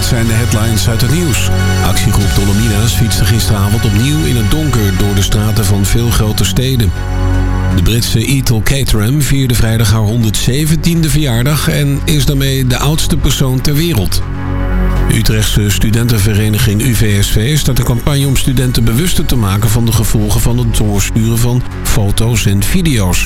zijn de headlines uit het nieuws. Actiegroep Dolomina's fietste gisteravond opnieuw in het donker door de straten van veel grote steden. De Britse Ethel Caterham vierde vrijdag haar 117e verjaardag en is daarmee de oudste persoon ter wereld. De Utrechtse studentenvereniging UVSV start een campagne om studenten bewuster te maken van de gevolgen van het doorsturen van foto's en video's.